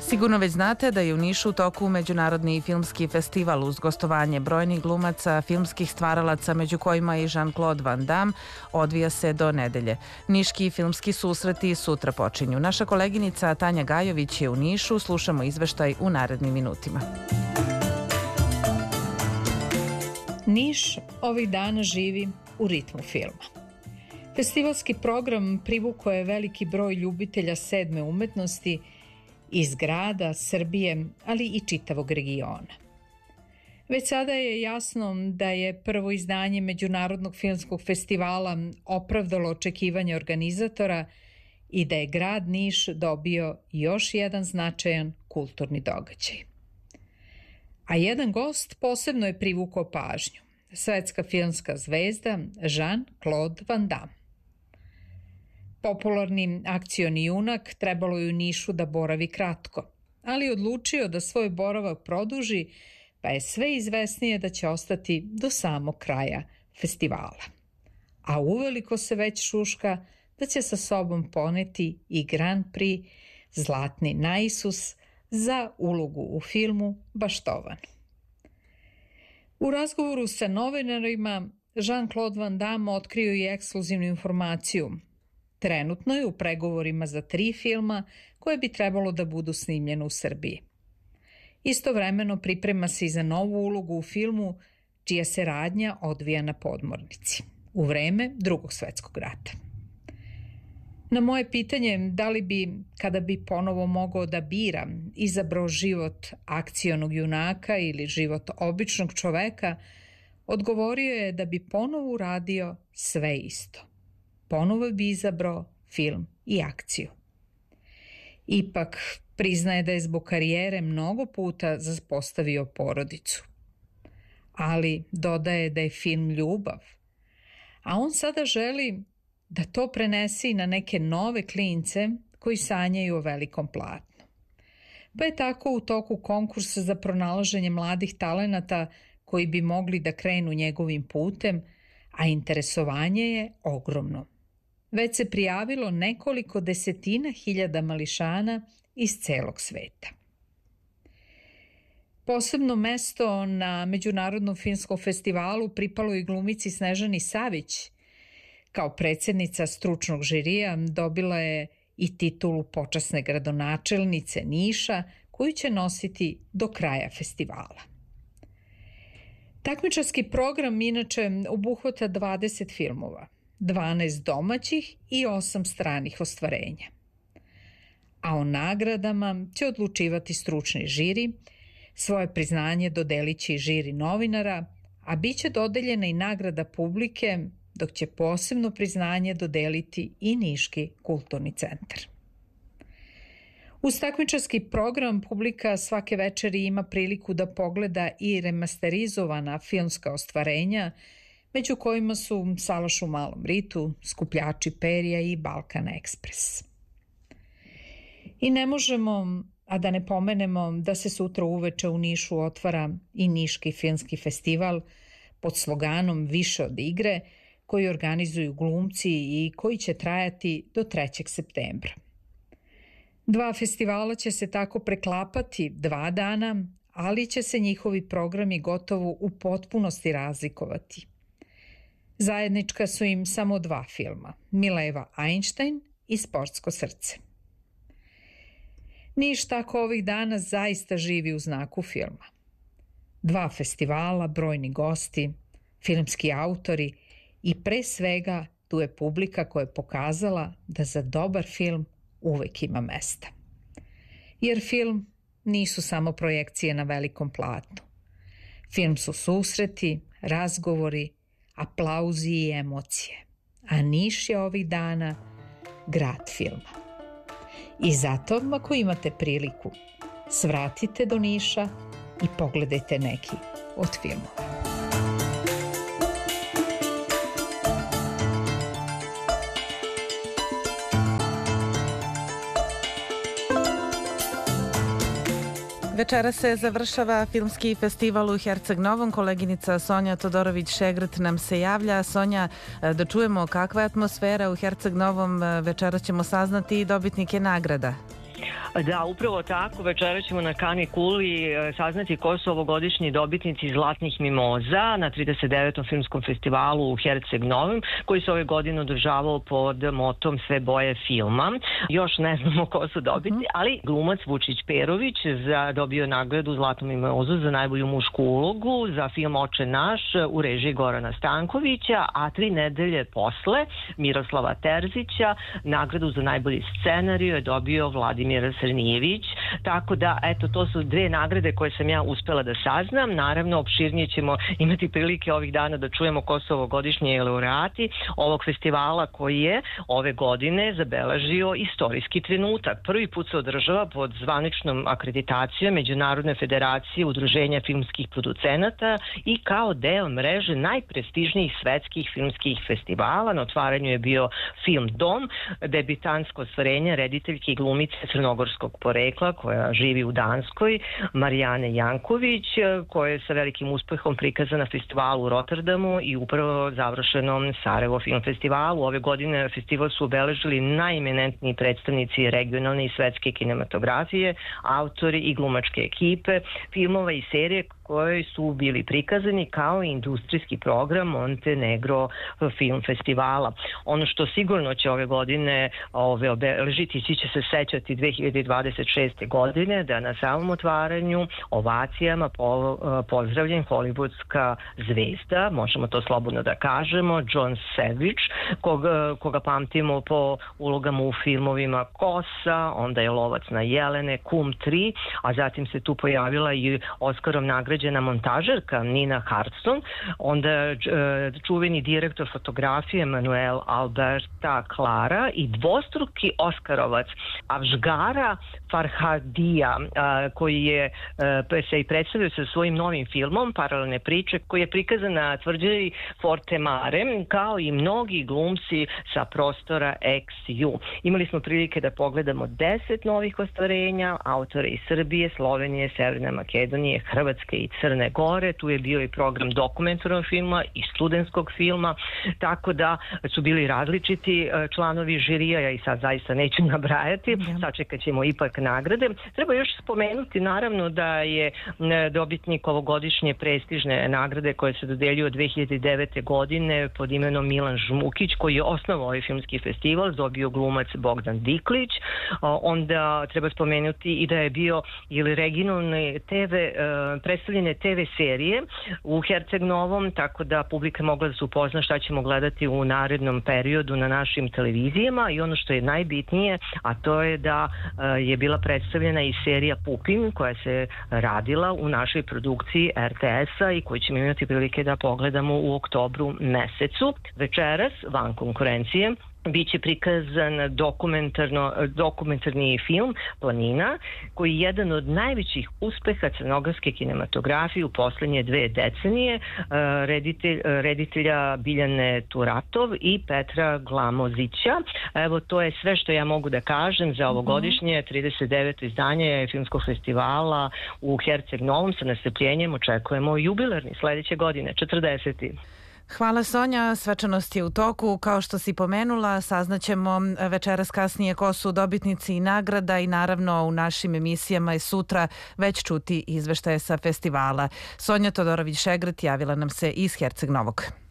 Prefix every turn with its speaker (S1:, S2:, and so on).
S1: Sigurno već znate da je u Nišu u toku Međunarodni filmski festival uz gostovanje brojnih glumaca, filmskih stvaralaca, među kojima i Jean-Claude Van Damme, odvija se do nedelje. Niški filmski susreti sutra počinju. Naša koleginica Tanja Gajović je u Nišu, slušamo izveštaj u narednim minutima.
S2: Niš ovih dana živi u ritmu filma. Festivalski program privukao je veliki broj ljubitelja sedme umetnosti iz grada, Srbije, ali i čitavog regiona. Već sada je jasno da je prvo izdanje Međunarodnog filmskog festivala opravdalo očekivanje organizatora i da je grad Niš dobio još jedan značajan kulturni događaj. A jedan gost posebno je privukao pažnju. Svetska filmska zvezda Jean-Claude Van Damme. Popularni akcioni junak trebalo je u Nišu da boravi kratko, ali odlučio da svoj boravak produži, pa je sve izvesnije da će ostati do samog kraja festivala. A uveliko se već šuška da će sa sobom poneti i Grand Prix Zlatni Naisus za ulogu u filmu Baštovan. U razgovoru sa novinarima Jean-Claude Van Damme otkrio je ekskluzivnu informaciju. Trenutno je u pregovorima za 3 filma koje bi trebalo da budu snimljene u Srbiji. Istovremeno priprema se i za novu ulogu u filmu čija se radnja odvija na podmornici u vreme Drugog svetskog rata. Na moje pitanje da li bi, kada bi ponovo mogao da bira, izabrao život akcionog junaka ili život običnog čoveka, odgovorio je da bi ponovo uradio sve isto. Ponovo bi izabrao film i akciju. Ipak priznaje da je zbog karijere mnogo puta zapostavio porodicu. Ali dodaje da je film ljubav, a on sada želi da to prenese i na neke nove klince koji sanjaju o velikom platnu. Pa je tako u toku konkursa za pronalaženje mladih talenata koji bi mogli da krenu njegovim putem, a interesovanje je ogromno. Već se prijavilo nekoliko desetina hiljada mališana iz celog sveta. Posebno mesto na Međunarodnom filmskom festivalu pripalo i glumici Snežani Savić. Kao predsjednica stručnog žirija dobila je i titulu počasne gradonačelnice Niša koju će nositi do kraja festivala. Takmičarski program inače obuhvata 20 filmova, 12 domaćih i 8 stranih ostvarenja. A o nagradama će odlučivati stručni žiri, svoje priznanje dodelit će i žiri novinara, a bit će dodeljena i nagrada publike, dok će posebno priznanje dodeliti i Niški kulturni centar. Uz takmičarski program publika svake večeri ima priliku da pogleda i remasterizovana filmska ostvarenja, među kojima su Salaš u malom ritu, Skupljači perja i Balkan Ekspres. I ne možemo, a da ne pomenemo da se sutra uveče u Nišu otvara i Niški filmski festival pod sloganom Više od igre, koji organizuju glumci i koji će trajati do 3. septembra. 2 festivala će se tako preklapati 2 dana, ali će se njihovi programi gotovo u potpunosti razlikovati. Zajednička su im samo 2 filma, Mileva Einstein i Sportsko srce. Niš tako ovih dana zaista živi u znaku filma. 2 festivala, brojni gosti, filmski autori i pre svega tu je publika koja je pokazala da za dobar film uvek ima mesta. Jer film nisu samo projekcije na velikom platnu. Film su susreti, razgovori, aplauzi i emocije. A Niš je ovih dana grad filma. I zato, ako imate priliku, svratite do Niša i pogledajte neki od filmova.
S1: Večera se završava filmski festival u Herceg Novom. Koleginica Sonja Todorović-Šegrt nam se javlja. Sonja, da čujemo kakva je atmosfera u Herceg Novom. Večera ćemo saznati i dobitnike nagrada.
S3: Da, upravo tako. Večera ćemo na Kani Kuli saznati ko su ovogodišnji dobitnici Zlatnih mimoza na 39. filmskom festivalu u Herceg Novim, koji se ove godine održavao pod motom Sve boje filma. Još ne znamo ko su dobitnici, ali glumac Vučić Perović dobio nagradu Zlatnu mimozu za najbolju mušku ulogu za film Oče naš u režiji Gorana Stankovića, a 3 nedelje posle Miroslava Terzića nagradu za najbolji scenariju je dobio Vladimir Srnijević. Tako da, eto, to su 2 nagrade koje sam ja uspela da saznam. Naravno, opširnije ćemo imati prilike ovih dana da čujemo ko su ovogodišnji laureati ovog festivala koji je ove godine zabeležio istorijski trenutak. Prvi put se održava pod zvaničnom akreditacijom Međunarodne federacije udruženja filmskih producenata i kao deo mreže najprestižnijih svetskih filmskih festivala. Na otvaranju je bio film Dom, debitansko ostvarenje rediteljke i glumice crnogorskog porekla koja živi u Danskoj, Marijane Janković, koja je sa velikim uspehom prikazana na festivalu u Rotterdamu i upravo završenom Sarajevo film festivalu. Ove godine festival su obeležili najeminentniji predstavnici regionalne i svetske kinematografije, autori i glumačke ekipe, filmova i serije koji su bili prikazani kao industrijski program Montenegro film festivala. Ono što sigurno će ove godine obeležiti, svi će se sećati 2026. godine, da na samom otvaranju ovacijama pozdravljen hollywoodska zvezda, možemo to slobodno da kažemo, John Savage, koga pamtimo po ulogama u filmovima Kosa, onda je Lovac na Jelene, Kum 3, a zatim se tu pojavila i Oskarom nagrađena montažerka Nina Hartson, onda čuveni direktor fotografije Manuel Alberta Clara i dvostruki Oskarovac Avžgara Farhadija, koji je se i predstavio sa svojim novim filmom Paralelne priče, koji je prikazan na tvrđavi Forte Mare, kao i mnogi glumci sa prostora XU. Imali smo prilike da pogledamo 10 novih ostvarenja, autore iz Srbije, Slovenije, Severne Makedonije, Hrvatske i Crne Gore. Tu je bio i program dokumentarnog filma i studentskog filma, tako da su bili različiti članovi žirija, ja i sad zaista neću nabrajati, sačekat ćemo ipak nagrade. Treba još spomenuti naravno da je dobitnik ovogodišnje prestižne nagrade koje se dodeljuju od 2009. godine pod imenom Milan Žmukić, koji je osnovao ovaj filmski festival, dobio glumac Bogdan Diklić. Onda treba spomenuti i da je bio ili regionalne predstavljene TV serije u Herceg Novom, tako da publika mogla da se upozna šta ćemo gledati u narednom periodu na našim televizijama. I ono što je najbitnije, a to je da je bila predstavljena i serija Pupin koja se radila u našoj produkciji RTS-a i koju ćemo imati prilike da pogledamo u oktobru mesecu. Večeras, van konkurencije, biće prikazan dokumentarni film Planina, koji je jedan od najvećih uspeha crnogorske kinematografije u poslednje 2 decenije, reditelja Biljane Turatov i Petra Glamozića. Evo, to je sve što ja mogu da kažem za ovogodišnje 39. izdanje filmskog festivala u Herceg Novom. Sa nestrpljenjem očekujemo jubilarni sledeće godine, 40.
S1: Hvala Sonja, svečanost je u toku. Kao što si pomenula, saznaćemo večeras kasnije ko su dobitnici i nagrada i naravno u našim emisijama je sutra već čuti izveštaje sa festivala. Sonja Todorović-Šegret javila nam se iz Herceg Novog.